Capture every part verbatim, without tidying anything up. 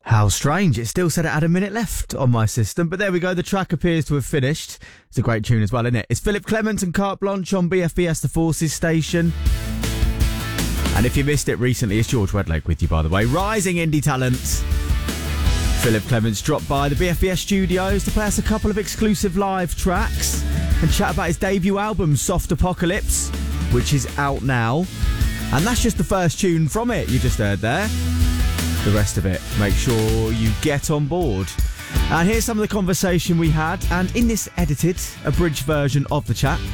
How strange. It still said it had a minute left on my system, but there we go. The track appears to have finished. It's a great tune as well, isn't it? It's Philip Clement and Carte Blanche on B F B S The Forces station. And if you missed it recently, it's George Wedlake with you, by the way. Rising indie talent. Philip Clements dropped by the B F B S studios to play us a couple of exclusive live tracks and chat about his debut album, Soft Apocalypse, which is out now. And that's just the first tune from it you just heard there. The rest of it, make sure you get on board. And here's some of the conversation we had, and in this edited, abridged version of the chat,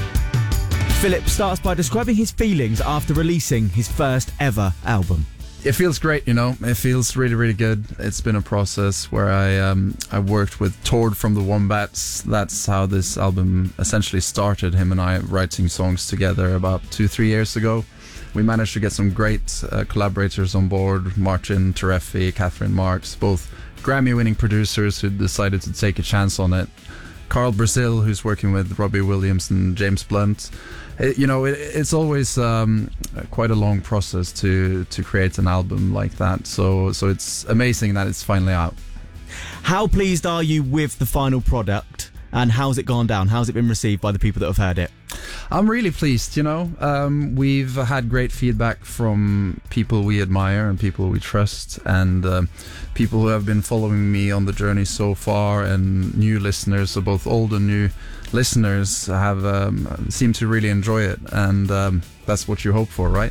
Philip starts by describing his feelings after releasing his first ever album. It feels great, you know. It feels really, really good. It's been a process where I um, I worked with Tord from the Wombats. That's how this album essentially started, him and I writing songs together about two, three years ago. We managed to get some great uh, collaborators on board, Martin Tereffi, Catherine Marks, both Grammy-winning producers who decided to take a chance on it. Carl Brazil, who's working with Robbie Williams and James Blunt. It, you know, it, it's always um, quite a long process to to create an album like that. So, so it's amazing that it's finally out. How pleased are you with the final product, and how's it gone down? How's it been received by the people that have heard it? I'm really pleased, you know. Um, we've had great feedback from people we admire and people we trust, and um, people who have been following me on the journey so far, and new listeners, so both old and new listeners have um, seemed to really enjoy it, and um, that's what you hope for, right?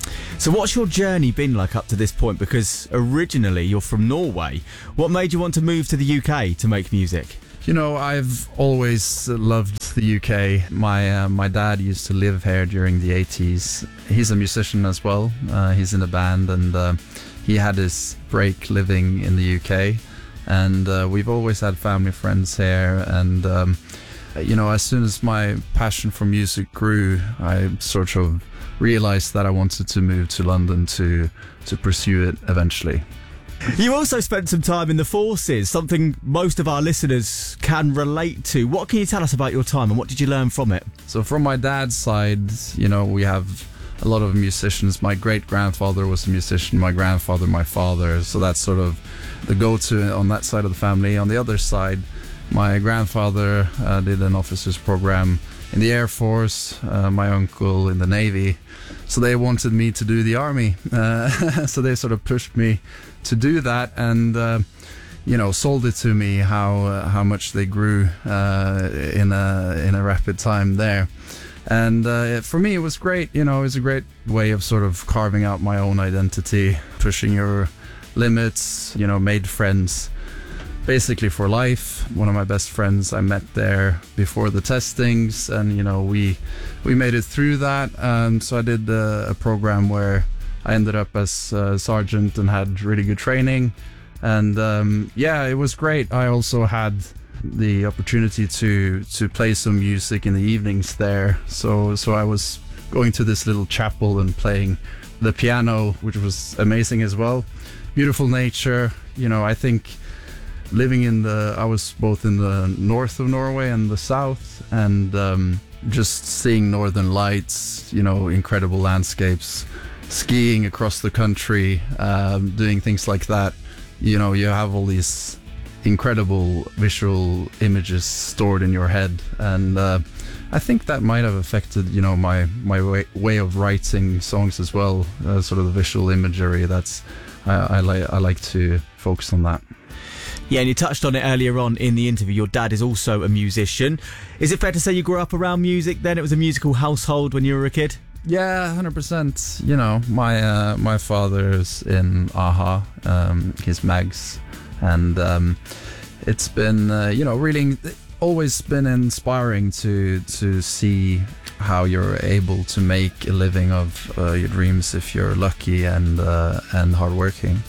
So what's your journey been like up to this point? Because originally you're from Norway. What made you want to move to the U K to make music? You know, I've always loved the U K. My uh, my dad used to live here during the eighties. He's a musician as well. Uh, he's in a band, and uh, he had his break living in the U K. And uh, we've always had family friends here. And, um, you know, as soon as my passion for music grew, I sort of realized that I wanted to move to London to to pursue it eventually. You also spent some time in the Forces, something most of our listeners can relate to. What can you tell us about your time, and what did you learn from it? So from my dad's side, you know, we have a lot of musicians. My great-grandfather was a musician, my grandfather, my father. So that's sort of the go-to on that side of the family. On the other side, my grandfather uh, did an officer's program in the Air Force, uh, my uncle in the Navy. So they wanted me to do the army. Uh, so they sort of pushed me to do that, and uh, you know, sold it to me how uh, how much they grew uh, in a in a rapid time there. And uh, for me, it was great. You know, it was a great way of sort of carving out my own identity, pushing your limits. You know, made friends basically for life. One of my best friends I met there before the testings, and you know, we we made it through that. Um, so I did uh, a program where I ended up as a sergeant and had really good training, and um, yeah, it was great. I also had the opportunity to to play some music in the evenings there. So so I was going to this little chapel and playing the piano, which was amazing as well. Beautiful nature. You know, I think living in the, I was both in the north of Norway and the south, and um, just seeing northern lights, you know, incredible landscapes, skiing across the country, um, doing things like that. You know, you have all these incredible visual images stored in your head, and uh, I think that might have affected, you know, my my way, way of writing songs as well. Uh, sort of the visual imagery. That's I, I like I like to focus on that. Yeah, and you touched on it earlier on in the interview. Your dad is also a musician. Is it fair to say you grew up around music then? It was a musical household when you were a kid? Yeah, one hundred percent. You know, my uh, my father's in a-ha, um, he's Mags, and um, it's been, uh, you know, really always been inspiring to to see how you're able to make a living of uh, your dreams if you're lucky and uh, and hardworking.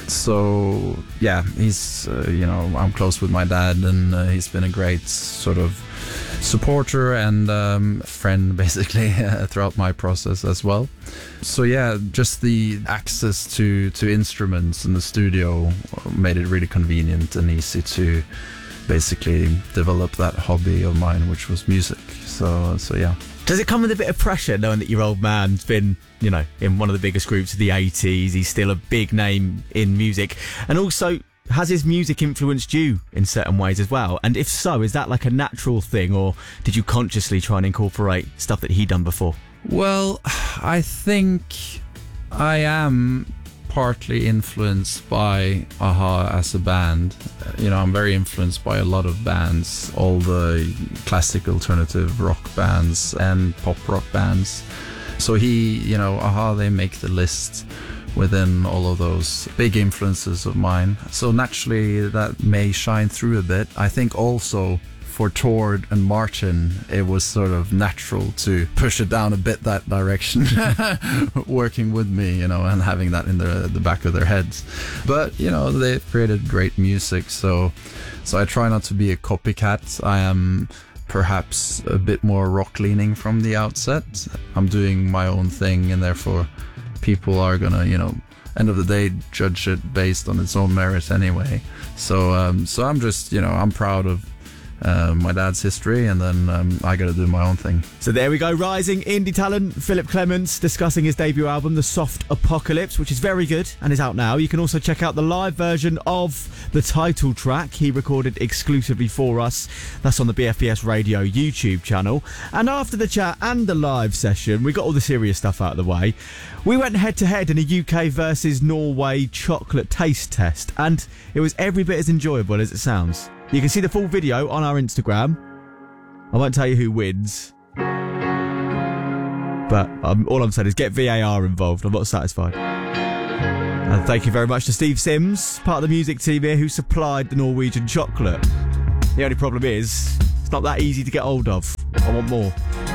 So yeah, he's uh, you know, I'm close with my dad, and uh, he's been a great sort of supporter and um, friend basically uh, throughout my process as well. So yeah, just the access to to instruments in the studio made it really convenient and easy to basically develop that hobby of mine, which was music. So so yeah. Does it come with a bit of pressure knowing that your old man's been, you know, in one of the biggest groups of the eighties? He's still a big name in music. And also, has his music influenced you in certain ways as well? And if so, is that like a natural thing, or did you consciously try and incorporate stuff that he'd done before? Well, I think I am partly influenced by a-ha as a band. You know, I'm very influenced by a lot of bands, all the classic alternative rock bands and pop rock bands. So he, you know, a-ha, they make the list within all of those big influences of mine. So naturally that may shine through a bit. I think also for Tord and Martin, it was sort of natural to push it down a bit that direction, working with me, you know, and having that in the the back of their heads. But, you know, they've created great music, so so I try not to be a copycat. I am perhaps a bit more rock leaning from the outset. I'm doing my own thing, and therefore people are gonna, you know, end of the day judge it based on its own merit anyway. So um, so I'm just, you know, I'm proud of Uh, my dad's history, and then um, I got to do my own thing. So there we go, rising indie talent Philip Clements discussing his debut album, The Soft Apocalypse, which is very good and is out now. You can also check out the live version of the title track he recorded exclusively for us. That's on the B F B S Radio YouTube channel. And after the chat and the live session, we got all the serious stuff out of the way. We went head to head in a U K versus Norway chocolate taste test, and it was every bit as enjoyable as it sounds. You can see the full video on our Instagram. I won't tell you who wins, but um, all I'm saying is get V A R involved. I'm not satisfied. And thank you very much to Steve Sims, part of the music team here, who supplied the Norwegian chocolate. The only problem is, it's not that easy to get hold of. I want more.